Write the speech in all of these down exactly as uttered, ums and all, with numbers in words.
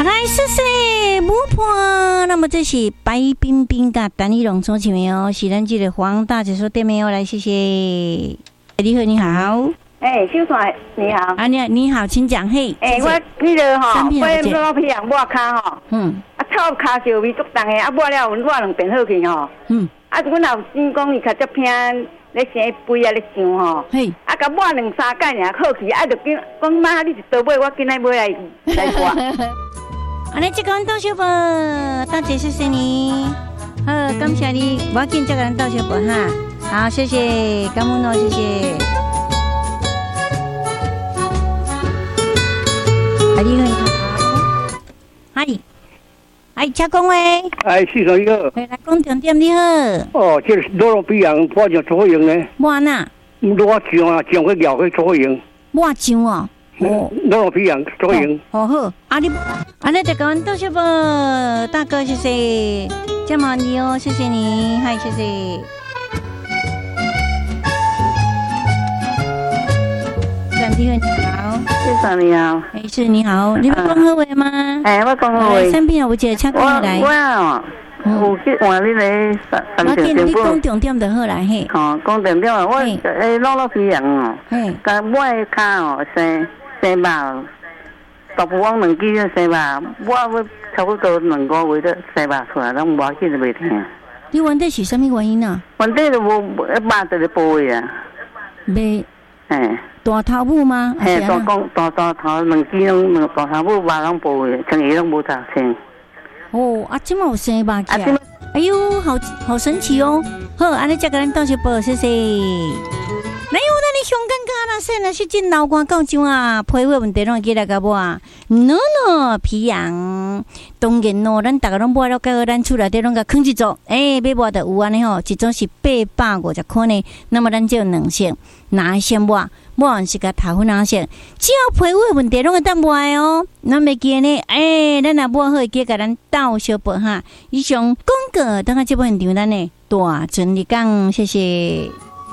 来，谢谢巫婆。那么这是白冰冰跟单一龙所唱的哦，是咱这个黄大姐说对没有？来，谢谢。你好，你好。 哎，秀帅你好。 啊，你你好，请讲。嘿， 哎，我迄个吼，我老皮人抹骹吼，嗯，啊，臭骹烧味足重的，啊，抹了抹两遍好去吼，嗯，啊，阮老先讲伊较足偏咧生肥啊咧上吼，嘿，啊，甲抹两三盖尔好去，啊，就紧讲妈，你是倒买，我紧来买来来刮。 安尼，这个人倒小宝，大姐谢谢你，好，感谢你，我紧这个人倒小宝哈，好，谢谢，感恩哦，谢谢。你好，嗨，哎，车公喂， 哎，四十一号， 来讲重点，你好。 哦，这是罗罗比人，我就做用呢。 抹哪？ 罗酱啊，酱去咬去做用。 抹酱哦。 哦，罗罗比人做用。 哦好，啊你，啊你这个多谢不？大哥谢谢，加毛你哦，谢谢你，嗨，谢谢。你好，你好， 先生你好， 哎是你好，你们讲好话吗？ 哎，我讲好话。 产品有一个车公来。 我我哦，有去换你个三三点钟。 我见你讲重点就好来嘿。 哦，讲重点啊，我诶老老皮人哦，甲我诶骹哦生生肉，大部分两支生肉，我要差不多两个月的生肉出来，拢无紧就袂疼。 你问题是什么原因啊？ 问题就无肉在咧部位啊。 袂。 哎。 大头母吗？ 嘿，大公大大头两支拢两大头母肉拢无的，剩伊拢无大青。 哦，啊，这么有生吧？啊，哎呦，好好神奇哦！好，安尼再给咱倒些宝，谢谢。哪有咱你香港卡啦？说那是真老官讲究啊，皮肤问题拢记来个无啊 ？no no， 皮痒，当然咯，咱大家拢买了，结果咱厝内底拢甲囥一组，诶、欸，要买的有安尼吼，一种是八百五十块呢。那么咱就有两色，哪一先买？买完是甲头粉哪色？只要皮肤问题拢会当买哦。咱袂记呢，诶、欸，咱若买好，记甲咱倒小宝哈。以上广告，等下这部现场咱呢大整理讲，谢谢。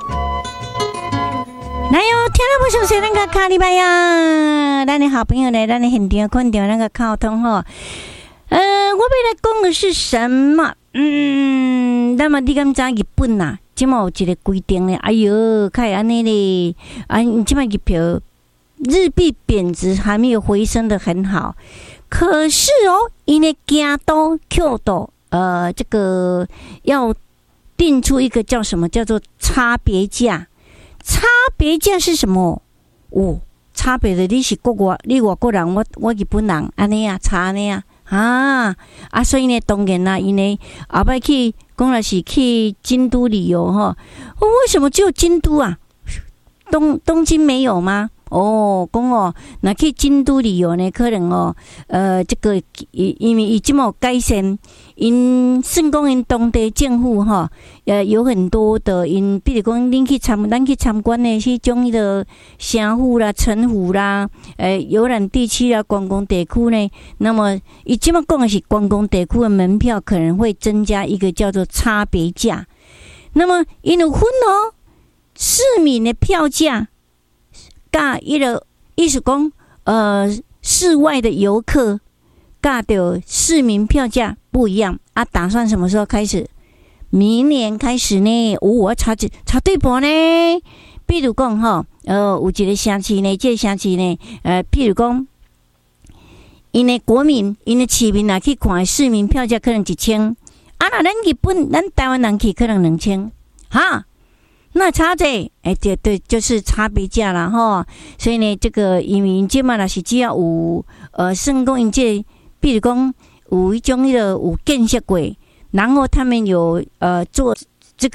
来哟，听了不熟悉那个卡里拜呀，咱的好朋友来，咱的现场看到那个交通哈。呃，我要来讲的是什么？嗯，那么你敢知日本呐、啊？即嘛有一个规定咧，哎哟，看安尼咧，啊，你即嘛日票日币贬值还没有回升的很好，可是哦，因为京都、Q 都，呃，这个要定出一个叫什么叫做差别价。差别价是什么？哦，差别的你是国外，你外国人，我我日本人，安尼啊，差安尼啊，啊啊，所以呢，当然啦，因为后摆去讲了是去京都旅游哈，哦，为什么只有京都啊？东东京没有吗？哦，讲哦，那去京都旅游呢，可能哦，呃，这个因为伊即么改善，因算讲因当地政府哈，呃，有很多的因，比如讲恁去参，咱去参观的是种迄个城府啦、城府啦，呃，游览地区啦、观光地区呢，那么伊即么讲的是观光地区的门票可能会增加一个叫做差别价，那么因有分哦，市民的票价。甲一个意思讲，呃，室外的游客甲的市民票价不一样啊。打算什么时候开始？明年开始呢？哦，我查查对半呢。比如讲吼，呃，有一个城市呢，这个城市呢，呃，比如讲，因的国民、因的市民啊，去看市民票价可能一千，啊，那咱日本、咱台湾人去可能两千，哈。那差这，哎，对对，就是差别价啦吼。所以呢，这个因为即嘛若是只要有呃，算讲因这，比如讲有一种迄个有建设过，然后他们有呃做